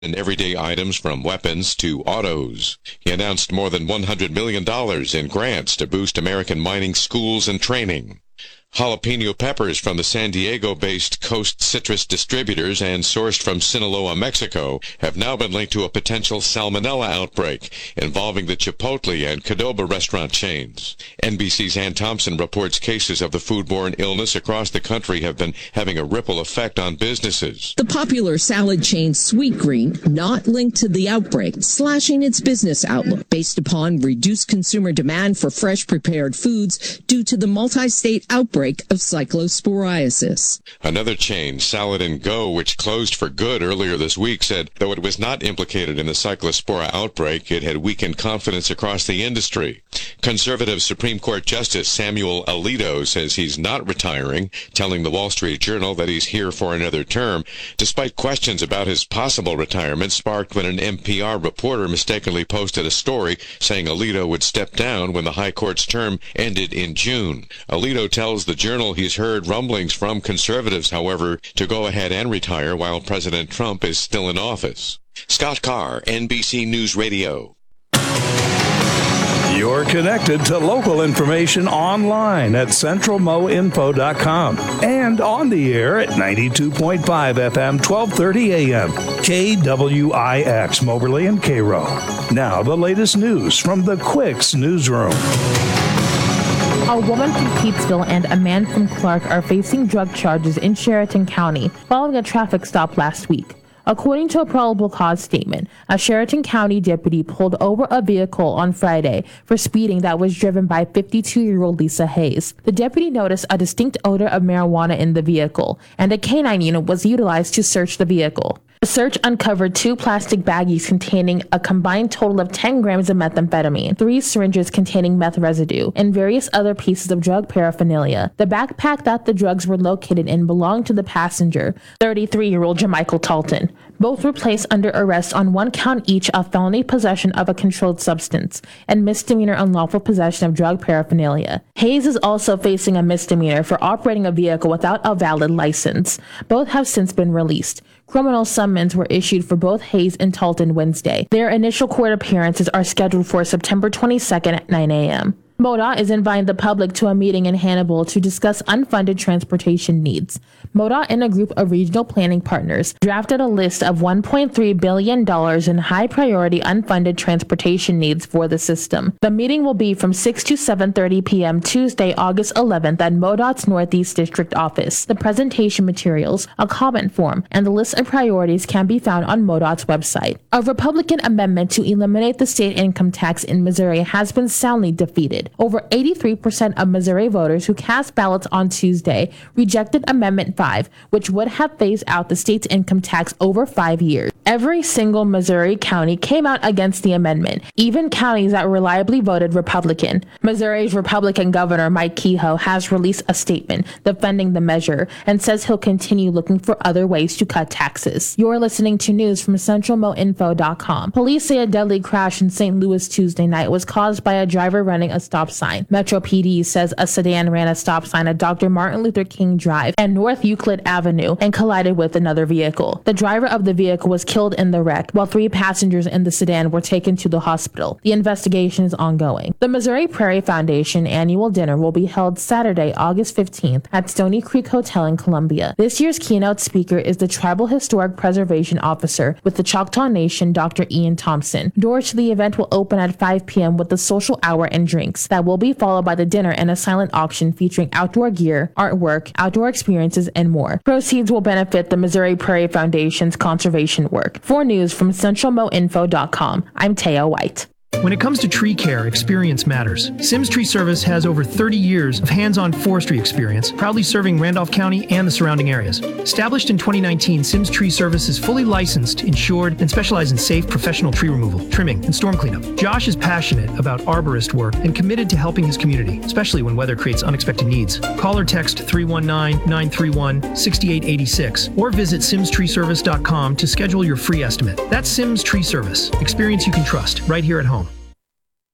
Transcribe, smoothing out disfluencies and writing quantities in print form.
and everyday items from weapons to autos. He announced more than $100 million in grants to boost American mining schools and training. Jalapeno peppers from the San Diego-based Coast Citrus Distributors and sourced from Sinaloa, Mexico, have now been linked to a potential salmonella outbreak involving the Chipotle and Qdoba restaurant chains. NBC's Ann Thompson reports cases of the foodborne illness across the country have been having a ripple effect on businesses. The popular salad chain Sweetgreen, not linked to the outbreak, slashing its business outlook based upon reduced consumer demand for fresh prepared foods due to the multi-state outbreak of cyclosporiasis. Another chain, Salad & Go, which closed for good earlier this week, said though it was not implicated in the cyclospora outbreak, it had weakened confidence across the industry. Conservative Supreme Court Justice Samuel Alito says he's not retiring, telling the Wall Street Journal that he's here for another term, despite questions about his possible retirement sparked when an NPR reporter mistakenly posted a story saying Alito would step down when the High Court's term ended in June. Alito tells the Journal he's heard rumblings from conservatives, however, to go ahead and retire while President Trump is still in office. Scott Carr, NBC News Radio. You're connected to local information online at centralmoinfo.com and on the air at 92.5 FM, 1230 AM, KWIX, Moberly and Cairo. Now the latest news from the Quicks Newsroom. A woman from Peetsville and a man from Clark are facing drug charges in Sheraton County following a traffic stop last week. According to a probable cause statement, a Sheraton County deputy pulled over a vehicle on Friday for speeding that was driven by 52-year-old Lisa Hayes. The deputy noticed a distinct odor of marijuana in the vehicle, and a canine unit was utilized to search the vehicle. The search uncovered 2 plastic baggies containing a combined total of 10 grams of methamphetamine, 3 syringes containing meth residue, and various other pieces of drug paraphernalia. The backpack that the drugs were located in belonged to the passenger, 33-year-old Jamichael Talton. Both were placed under arrest on 1 count each of felony possession of a controlled substance and misdemeanor unlawful possession of drug paraphernalia. Hayes is also facing a misdemeanor for operating a vehicle without a valid license. Both have since been released. Criminal summons were issued for both Hayes and Talton Wednesday. Their initial court appearances are scheduled for September 22nd at 9 a.m. MoDOT is inviting the public to a meeting in Hannibal to discuss unfunded transportation needs. MoDOT and a group of regional planning partners drafted a list of $1.3 billion in high-priority unfunded transportation needs for the system. The meeting will be from 6 to 7:30 p.m. Tuesday, August 11th at MoDOT's Northeast District Office. The presentation materials, a comment form, and the list of priorities can be found on MoDOT's website. A Republican amendment to eliminate the state income tax in Missouri has been soundly defeated. Over 83% of Missouri voters who cast ballots on Tuesday rejected Amendment 5, which would have phased out the state's income tax over 5 years. Every single Missouri county came out against the amendment, even counties that reliably voted Republican. Missouri's Republican Governor Mike Kehoe has released a statement defending the measure and says he'll continue looking for other ways to cut taxes. You're listening to news from CentralMoInfo.com. Police say a deadly crash in St. Louis Tuesday night was caused by a driver running a stop sign. Metro PD says a sedan ran a stop sign at Dr. Martin Luther King Drive and North Euclid Avenue and collided with another vehicle. The driver of the vehicle was killed in the wreck, while 3 passengers in the sedan were taken to the hospital. The investigation is ongoing. The Missouri Prairie Foundation annual dinner will be held Saturday, August 15th at Stony Creek Hotel in Columbia. This year's keynote speaker is the Tribal Historic Preservation Officer with the Choctaw Nation, Dr. Ian Thompson. Doors to the event will open at 5 p.m. with a social hour and drinks. That will be followed by the dinner and a silent auction featuring outdoor gear, artwork, outdoor experiences, and more. Proceeds will benefit the Missouri Prairie Foundation's conservation work. For news from CentralMoInfo.com, I'm Taya White. When it comes to tree care, experience matters. Sims Tree Service has over 30 years of hands-on forestry experience, proudly serving Randolph County and the surrounding areas. Established in 2019, Sims Tree Service is fully licensed, insured, and specializes in safe professional tree removal, trimming, and storm cleanup. Josh is passionate about arborist work and committed to helping his community, especially when weather creates unexpected needs. Call or text 319-931-6886 or visit simstreeservice.com to schedule your free estimate. That's Sims Tree Service. Experience you can trust right here at home.